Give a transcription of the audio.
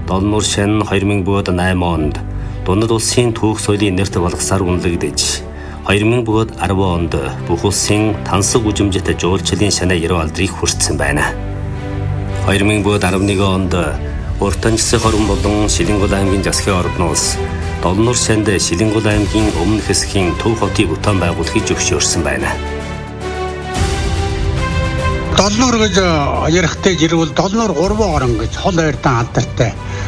Долнуур шин 2008 онд Дундад улсын түүх соёлын нэрт болгосаар үнэлэгдэж 2010 онд бүх улсын тансаг үжимжит жуулчлалын шанаа 90 алдрыг хүртсэн байна. 2011 онд Уртанчсын хорон болон Шилэнгул аймгийн засгийн ордноос Долнуур шинд Шилэнгул аймгийн өмнөх хэсгийн төв хотыг утаан байгуулахыг зөвшөөрсөн байна. Долнуур гэж ярихтэй ирвэл Долнуур 3 орон гэж хол ойртон алдартай.